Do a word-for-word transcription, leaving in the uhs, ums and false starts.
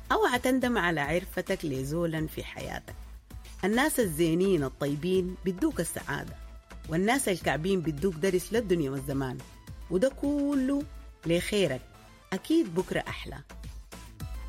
أوعى تندم على عرفتك لزولا في حياتك. الناس الزينين الطيبين بيدوك السعادة، والناس الكعبين بيدوك درس للدنيا والزمان، وده كله لخيرك. أكيد بكرة أحلى.